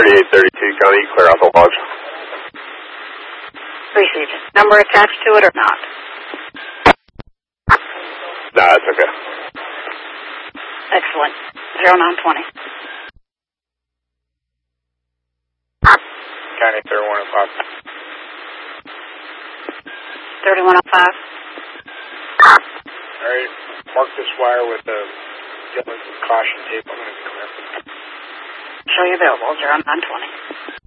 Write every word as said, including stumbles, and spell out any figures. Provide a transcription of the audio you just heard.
thirty-eight thirty-two, County, clear out the lodge. Received. Number attached to it or not? Nah, it's okay. Excellent. zero nine twenty. County thirty-one oh five. thirty-one oh five. All right, mark this wire with the yellow caution tape. I'm going to be clear. Show you available, zero nine twenty.